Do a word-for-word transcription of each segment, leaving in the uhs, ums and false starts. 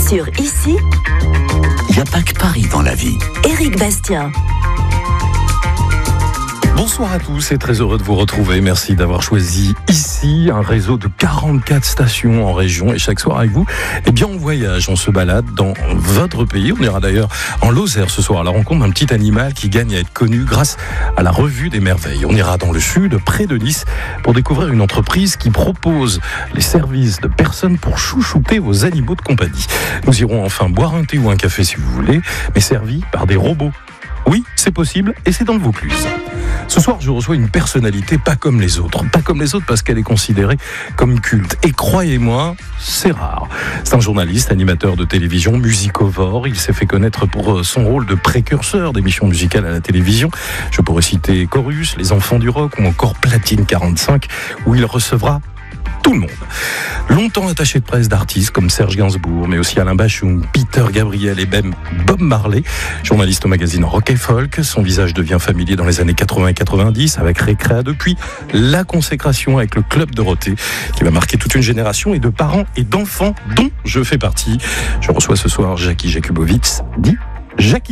Sur Ici, il n'y a pas que Paris dans la vie. Éric Bastien. Bonsoir à tous et très heureux de vous retrouver. Merci d'avoir choisi Ici, un réseau de quarante-quatre stations en région. Et chaque soir avec vous, eh bien, on voyage, on se balade dans votre pays. On ira d'ailleurs en Lozère ce soir à la rencontre d'un petit animal qui gagne à être connu grâce à la Revue des Merveilles. On ira dans le sud, près de Nice, pour découvrir une entreprise qui propose les services de personnes pour chouchouter vos animaux de compagnie. Nous irons enfin boire un thé ou un café si vous voulez, mais servis par des robots. Oui, c'est possible et c'est dans le Vaucluse. Ce soir, je reçois une personnalité pas comme les autres. Pas comme les autres parce qu'elle est considérée comme culte. Et croyez-moi, c'est rare. C'est un journaliste, animateur de télévision, musicovore. Il s'est fait connaître pour son rôle de précurseur d'émissions musicales à la télévision. Je pourrais citer Chorus, Les Enfants du Rock ou encore Platine quarante-cinq, où il recevra tout le monde. Longtemps attaché de presse d'artistes comme Serge Gainsbourg, mais aussi Alain Bachung, Peter Gabriel et même Bob Marley. Journaliste au magazine Rock et Folk, son visage devient familier dans les années quatre-vingts et quatre-vingt-dix avec Récréa, depuis la consécration avec le Club Dorothée, qui va marquer toute une génération et de parents et d'enfants dont je fais partie. Je reçois ce soir Jackie Jakubowicz, dit Jackie.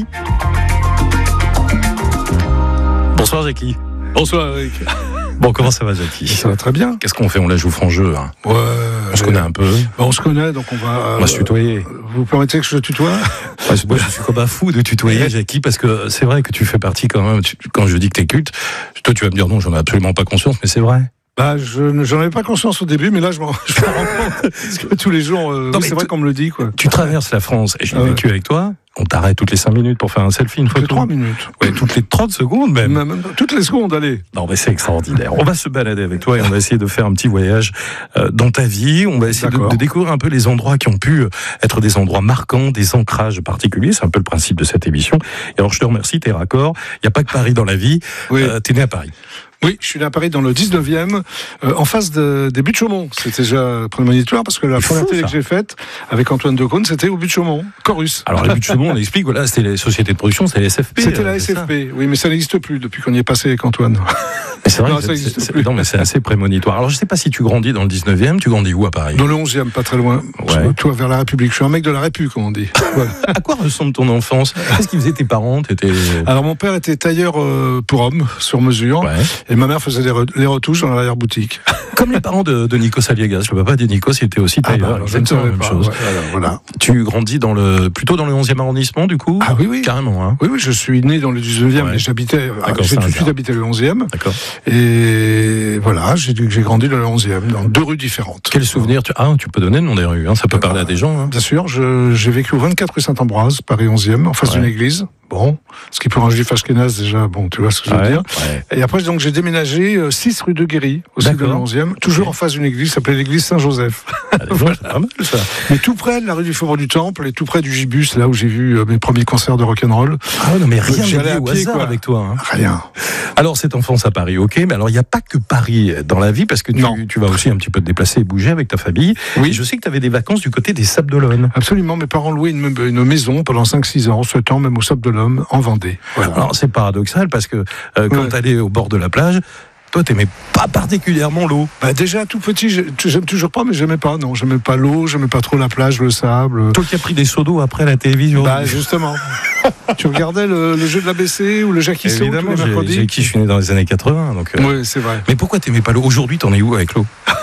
Bonsoir Jackie. Bonsoir Eric. Bon, comment ça va, Jackie ? Ça va très bien. Qu'est-ce qu'on fait ? On la joue franc jeu. Hein. Ouais. On se connaît un peu. Bah, on se connaît, donc on va. On va se tutoyer. Vous permettez que je tutoie ? Ouais, moi, je suis comme un fou de tutoyer, Jackie, parce que c'est vrai que tu fais partie quand même. Tu, quand je dis que t'es culte, toi, tu vas me dire non, j'en ai absolument pas conscience, mais c'est vrai. Bah, je j'en avais pas conscience au début, mais là, je m'en, je m'en rends compte. Parce que tous les jours, euh, non, oui, c'est vrai qu'on me le dit, quoi. Tu traverses la France, et je l'ai Ah ouais. vécu avec toi. On t'arrête toutes les cinq minutes pour faire un selfie, une Toutes les photo. trois minutes. Ouais, toutes les trente secondes même. Même, même, toutes les secondes, allez. Non, mais c'est extraordinaire. On va se balader avec toi et on va essayer de faire un petit voyage euh, dans ta vie. On va essayer de, de découvrir un peu les endroits qui ont pu être des endroits marquants, des ancrages particuliers. C'est un peu le principe de cette émission. Et alors, je te remercie, t'es raccord. Il n'y a pas que Paris dans la vie. Oui. Euh, t'es né à Paris. Oui, je suis né à Paris dans le dix-neuvième, euh, en face de, des buts de Chaumont. C'était déjà prémonitoire parce que la C'est première fou, télé ça. que j'ai faite avec Antoine Decaune, c'était au but de Chaumont, Chorus. Alors, les buts de Chaumont, on explique, voilà, c'était les sociétés de production, c'était les S F P. C'était euh, la c'est S F P, oui, mais ça n'existe plus depuis qu'on y est passé avec Antoine. Mais c'est vrai Non, que ça c'est, existe c'est, plus. non, mais c'est assez prémonitoire. Alors, je sais pas si tu grandis dans le dix-neuvième, tu grandis où à Paris ? Dans le onzième, pas très loin. Ouais. Toi, vers la République. Je suis un mec de la Répu, comme on dit. Voilà. À quoi ressemble ton enfance ? Qu'est-ce qu'ils faisaient tes parents ? T'étais... Alors, mon père était tailleur euh, pour hommes, sur mesure. Ouais. Et ma mère faisait les, re- les retouches dans l'arrière-boutique. Comme les parents de, de Nikos Aliagas. Le papa de Nikos, il était aussi tailleur. alors, je ne exactement savais la même pas. chose. Ouais, voilà, voilà. Tu grandis dans le, plutôt dans le onzième arrondissement, du coup ? Ah oui, oui. Carrément, hein. Oui, oui, je suis né dans le dix-neuvième, Ouais. mais j'habitais, D'accord, j'ai c'est tout un de suite quart. habité le onzième. D'accord. Et voilà, j'ai, j'ai grandi dans le onzième, dans deux rues différentes. Quel souvenir tu... Ah, tu peux donner le nom des rues, hein. Ça peut Euh, parler à des gens, hein. Bien sûr, je, j'ai vécu au vingt-quatre rue Saint-Ambroise, Paris onzième, en face Ouais. d'une église. Bon, ce qui pour un juif ashkénaze déjà, bon, tu vois ce que je veux Ouais. dire. Ouais. Et après, donc, j'ai déménagé euh, six rue de Guéry, aussi D'accord. dans le onzième, toujours en face d'une église, qui s'appelait l'église Saint-Joseph. Allez, voilà. C'est pas mal, ça. Mais tout près de la rue du Faubourg du Temple et tout près du Gibus, là où j'ai vu euh, mes premiers concerts de rock'n'roll. Ah ouais, non, mais rien J'y n'est allais lié à au pied, hasard quoi. avec toi, hein. Rien. Alors, cette enfance à Paris, ok, mais alors, il n'y a pas que Paris dans la vie, parce que Non. tu, tu vas aussi un petit peu te déplacer et bouger avec ta famille. Oui. Et je sais que tu avais des vacances du côté des Sables d'Olonne. Absolument, mes parents louaient une, une maison pendant cinq six ans, sept ans, même au Sable de l'Homme, en Vendée. Voilà. Alors, c'est paradoxal, parce que euh, quand Ouais. tu allais au bord de la plage, toi, t'aimais pas particulièrement l'eau. Bah déjà, tout petit, j'ai- j'aime toujours pas, mais j'aimais pas, non, j'aimais pas l'eau, j'aimais pas trop la plage, le sable. Toi qui as pris des seaux d'eau après la télévision. Bah, justement. Tu regardais le, le jeu de l'A B C ou le Jackie Saut tous Évidemment, les j'ai, mercredis j'ai qui je suis né dans les années quatre-vingts. Donc, euh, Oui, c'est vrai. Mais pourquoi t'aimais pas l'eau ? Aujourd'hui, t'en es où avec l'eau ?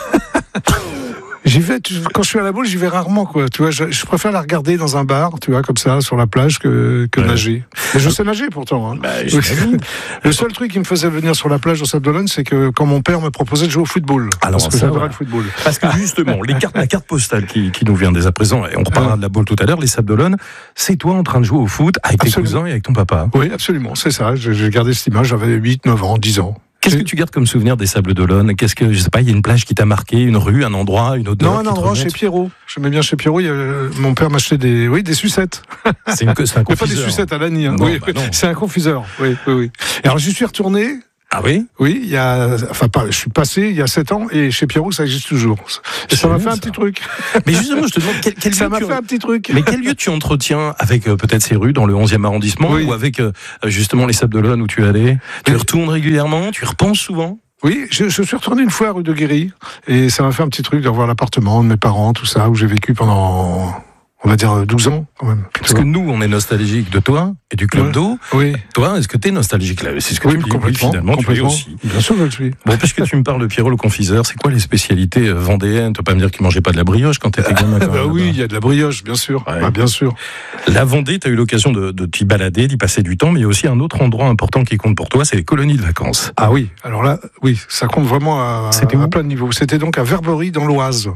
J'y vais, tu- quand je suis à la boule, j'y vais rarement, quoi. Tu vois, je, je préfère la regarder dans un bar, tu vois, comme ça, sur la plage, que, que Ouais. nager. Mais je sais nager pourtant. Hein. Bah, j'imagine. Le seul truc qui me faisait venir sur la plage au Sable d'Olonne, c'est que quand mon père me proposait de jouer au football. Alors, parce que ça, j'adorais voilà. le football. Parce que justement, les cartes, la carte postale qui, qui nous vient dès à présent, et on reparlera de la boule tout à l'heure, les Sables d'Olonne, c'est toi en train de jouer au foot avec tes Absolument. cousins et avec ton papa. Oui, absolument, c'est ça. J'ai j'ai gardé cette image, j'avais huit, neuf ans, dix ans. Qu'est-ce que tu gardes comme souvenir des Sables d'Olonne ? Qu'est-ce que, je sais pas, il y a une plage qui t'a marqué, une rue, un endroit, une odeur Non, un qui te endroit remonte chez Pierrot. J'aimais bien chez Pierrot. Il y a- mon père m'achetait des, oui, des sucettes. C'est, une, c'est un Mais pas des confiseur. sucettes à l'année. Hein. Non, Oui, bah non. c'est un confiseur. Oui, oui, oui. Et alors j'y suis retourné. Ah oui ? Oui, il y a, enfin pas, je suis passé il y a sept ans et chez Pierrot ça existe toujours. Et ça m'a fait un ça. petit truc. Mais justement, je te demande quel, quel Ça lieu m'a tu- fait un petit truc. Mais quel lieu tu entretiens avec euh, peut-être ces rues dans le onzième arrondissement Oui. ou avec euh, justement les Sables d'Olonne où tu es allé ? Tu y Oui. retournes régulièrement ? Tu y repenses souvent ? Oui, je, je suis retourné une fois à rue de Guéry et ça m'a fait un petit truc de revoir l'appartement de mes parents, tout ça, où j'ai vécu pendant on va dire douze ans quand même. Parce que nous, on est nostalgique de toi et du club ouais. d'eau. Oui. Toi, est-ce que tu es nostalgique là? C'est ce que oui, tu me dis. complètement, Oui, finalement, complètement. tu es aussi. Bien sûr, je le suis. Bon, puisque tu me parles de Pierrot le confiseur, c'est quoi les spécialités vendéennes? Tu vas pas me dire qu'il mangeait pas de la brioche quand t'étais gamin. Bah même, oui, il y a de la brioche, bien sûr. Ouais. Bah, bien sûr. La Vendée, tu as eu l'occasion de, de t'y balader, d'y passer du temps, mais il y a aussi un autre endroit important qui compte pour toi, c'est les colonies de vacances. Ah oui, alors là, oui, ça compte vraiment à, C'était où à plein de niveaux. C'était donc à Verberie dans l'Oise.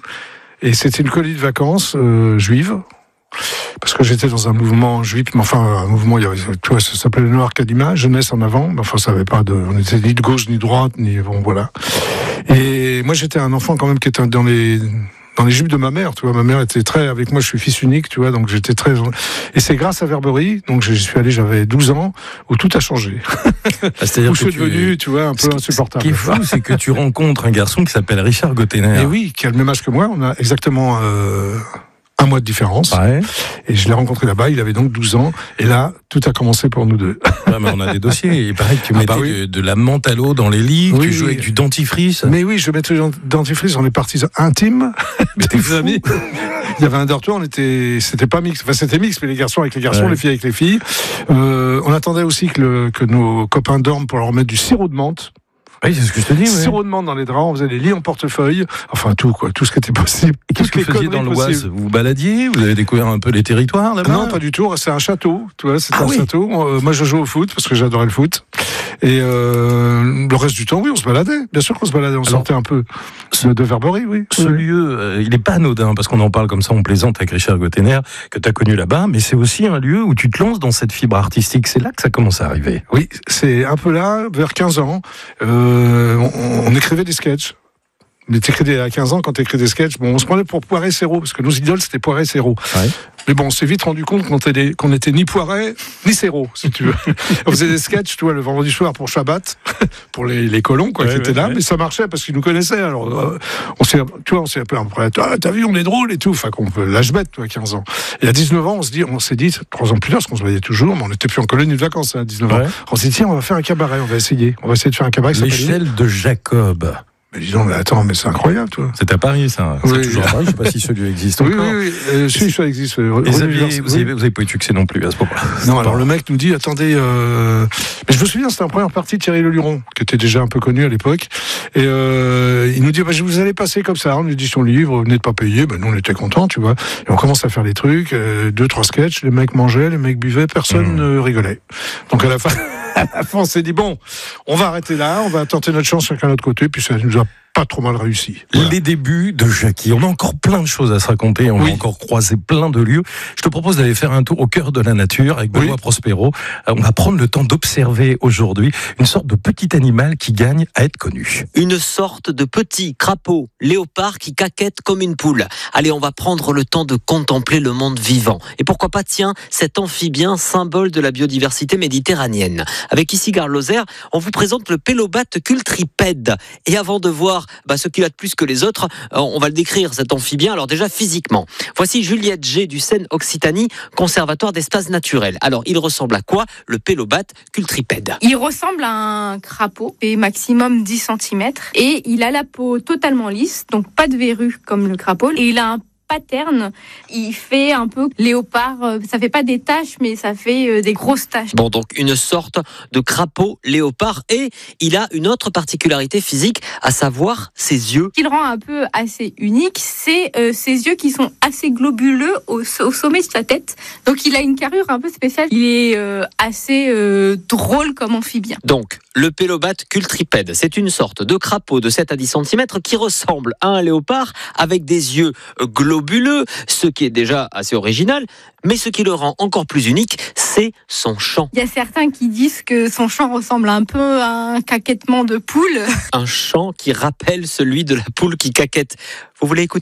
Et c'était une colonie de vacances euh, juive. Parce que j'étais dans un mouvement juif, mais enfin, un mouvement, il y avait, tu vois, ça s'appelait le Noir Kadima, jeunesse en avant, mais enfin, ça avait pas de, on était ni de gauche, ni de droite, ni, bon, voilà. Et moi, j'étais un enfant quand même qui était dans les, dans les jupes de ma mère, tu vois. Ma mère était très, avec moi, je suis fils unique, tu vois, donc j'étais très, et c'est grâce à Verberie, donc j'y suis allé, j'avais douze ans, où tout a changé. Ah, c'est-à-dire où que je suis tu... devenu, tu vois, un peu insupportable. Ce qui est fou, c'est que tu rencontres un garçon qui s'appelle Richard Gottener. Et oui, qui a le même âge que moi, on a exactement, euh, un mois de différence. Ouais. Et je l'ai rencontré là-bas, il avait donc douze ans. Et là, tout a commencé pour nous deux. Ouais, mais on a des dossiers. Il paraît que tu Ah mettais bah oui. de, de la menthe à l'eau dans les lits, que Oui, tu jouais oui. avec du dentifrice. Mais oui, je mettais du dentifrice, on est partis intimes. Mais t'es Des fou. amis. Il y avait un dortoir, on était, c'était pas mixte. Enfin, c'était mixte, mais les garçons avec les garçons, Ouais. les filles avec les filles. Euh, on attendait aussi que, le, que nos copains dorment pour leur mettre du sirop de menthe. Oui, c'est ce que je te dis. Ouais. Sirop de menthe dans les draps, on faisait les lits en portefeuille. Enfin, tout, quoi. Tout ce qui était possible. Et qu'est-ce que vous faisiez dans l'Oise? Vous vous baladiez? Vous avez découvert un peu les territoires là-bas? Non, pas du tout. C'est un château. Tu vois, c'est Ah un oui. château. Euh, moi, je jouais au foot parce que j'adorais le foot. Et euh, le reste du temps, oui, on se baladait. Bien sûr qu'on se baladait. On Alors, sortait un peu ce- de, de Verberie, oui. Ce Oui. lieu, euh, il n'est pas anodin, parce qu'on en parle comme ça, on plaisante avec Richard Gottener, que tu as connu là-bas, mais c'est aussi un lieu où tu te lances dans cette fibre artistique. C'est là que ça commence à arriver. Oui, c'est un peu là, vers quinze ans. Euh, on, on écrivait des sketchs. Mais t'écris des, à quinze ans, quand t'écris des sketchs, bon, on se prenait pour Poiret Serrault, parce que nos idoles, c'était Poiret Serrault. Ouais. Mais bon, on s'est vite rendu compte qu'on était, qu'on était ni Poiret, ni Serrault, si tu veux. On faisait des sketchs, tu vois, le vendredi soir pour Shabbat, pour les, les colons, quoi, Ouais, qui étaient ouais, là, ouais. mais ça marchait parce qu'ils nous connaissaient. Alors, euh, on s'est, tu vois, on s'est un peu après, ah, t'as vu, on est drôle et tout. Enfin, qu'on peut, l'âge bête, toi, quinze ans. Et à dix-neuf ans, on se dit, on s'est dit, trois ans plus tard, parce qu'on se voyait toujours, mais on n'était plus en colonie de vacances, hein, à dix-neuf ans. Ouais. On s'est dit, tiens, on va faire un cabaret, on va essayer. On va essayer de faire un cabaret qui s'appelle- L'échelle de Jacob. Mais dis donc, mais attends, mais c'est incroyable, toi. C'est à Paris, ça. C'est Oui. toujours à Paris. Je ne sais pas si ce lieu existe Oui, encore. oui, oui. Euh, si, ça existe. euh, Et rue vous avez, Univers- vous, avez, vous avez pas eu de succès non plus à ce moment-là. Non, alors le mec nous dit, attendez, euh... mais je me souviens, c'était en première partie de Thierry Leluron, qui était déjà un peu connu à l'époque, et euh, il nous dit, bah, je vous allez passer comme ça, en édition livre, vous n'êtes pas payé, ben nous on était contents, tu vois, et on commence à faire les trucs, euh, deux, trois sketchs, les mecs mangeaient, les mecs buvaient, personne Mmh. ne rigolait. Donc à la fin, à la fin, on s'est dit, bon, on va arrêter là, on va tenter notre chance chacun de l'autre côté, puis ça nous a pas trop mal réussi. Voilà. Les débuts de Jackie. On a encore plein de choses à se raconter. On Oui. va encore croiser plein de lieux. Je te propose d'aller faire un tour au cœur de la nature avec Benoît Oui. Prospero. Euh, On va prendre le temps d'observer aujourd'hui une sorte de petit animal qui gagne à être connu. Une sorte de petit crapaud léopard qui caquette comme une poule. Allez, on va prendre le temps de contempler le monde vivant. Et pourquoi pas, tiens, cet amphibien symbole de la biodiversité méditerranéenne. Avec ici Gare Lozère, on vous présente le Pélobate cultripède. Et avant de voir bah, ce qu'il a de plus que les autres, euh, on va le décrire, cet amphibien. Alors déjà, physiquement. Voici Juliette G du Seine Occitanie, conservatoire d'espaces naturels. Alors, il ressemble à quoi, le Pélobate cultripède? Il ressemble à un crapaud, fait maximum dix centimètres, et il a la peau totalement lisse, donc pas de verrues comme le crapaud, et il a un pattern, il fait un peu léopard, euh, ça fait pas des taches, mais ça fait euh, des grosses taches. Bon, donc une sorte de crapaud léopard, et il a une autre particularité physique, à savoir ses yeux. Ce qui le rend un peu assez unique, c'est euh, ses yeux qui sont assez globuleux au, au sommet de sa tête, donc il a une carrure un peu spéciale, il est euh, assez euh, drôle comme amphibien. Donc, le Pélobate cultripède, c'est une sorte de crapaud de sept à dix centimètres qui ressemble à un léopard avec des yeux globuleux, ce qui est déjà assez original, mais ce qui le rend encore plus unique, c'est son chant. Il y a certains qui disent que son chant ressemble un peu à un caquettement de poule. Un chant qui rappelle celui de la poule qui caquette. Vous voulez écouter ?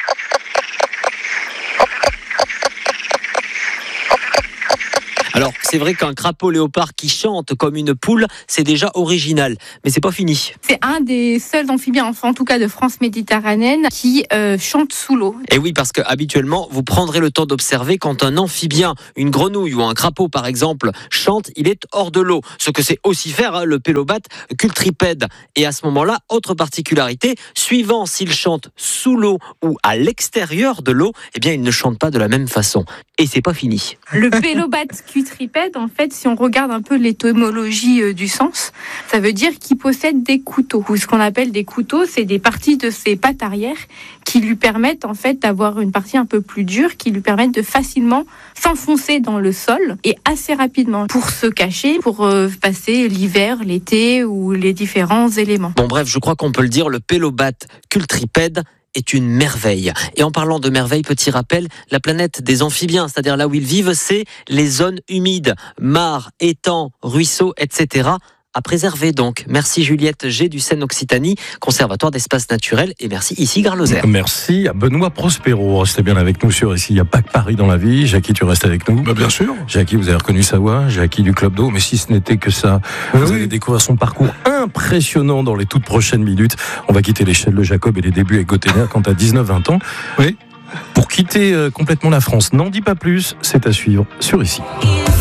Alors, c'est vrai qu'un crapaud léopard qui chante comme une poule, c'est déjà original. Mais c'est pas fini. C'est un des seuls amphibiens, enfin en tout cas de France méditerranéenne, qui euh, chante sous l'eau. Et oui, parce que habituellement, vous prendrez le temps d'observer quand un amphibien, une grenouille ou un crapaud par exemple, chante, il est hors de l'eau. Ce que c'est aussi faire hein, le Pélobates cultripède. Et à ce moment-là, autre particularité, suivant s'il chante sous l'eau ou à l'extérieur de l'eau, eh bien il ne chante pas de la même façon. Et c'est pas fini. Le Pélobates cultripède, en fait, si on regarde un peu l'étymologie euh, du sens, ça veut dire qu'il possède des couteaux. Ou ce qu'on appelle des couteaux, c'est des parties de ses pattes arrière qui lui permettent en fait d'avoir une partie un peu plus dure, qui lui permettent de facilement s'enfoncer dans le sol et assez rapidement pour se cacher, pour euh, passer l'hiver, l'été ou les différents éléments. Bon bref, je crois qu'on peut le dire, le Pélobates cultripède est une merveille. Et en parlant de merveille, petit rappel, la planète des amphibiens, c'est-à-dire là où ils vivent, c'est les zones humides, mares, étangs, ruisseaux, et cetera à préserver donc. Merci Juliette G du Seine-Occitanie, Conservatoire d'espaces naturels, et merci ici Gare Lozère. Merci à Benoît Prospero. Restez bien avec nous sur Ici, il n'y a pas que Paris dans la vie. Jackie, tu restes avec nous? Bah, bien sûr. Jackie, vous avez reconnu sa voix, Jackie du Club d'eau, mais si ce n'était que ça, oui, vous oui. allez découvrir son parcours impressionnant dans les toutes prochaines minutes. On va quitter l'échelle de Jacob et les débuts avec Gotener quand à dix-neuf vingt ans. Oui. Pour quitter euh, complètement la France. N'en dis pas plus, c'est à suivre sur Ici.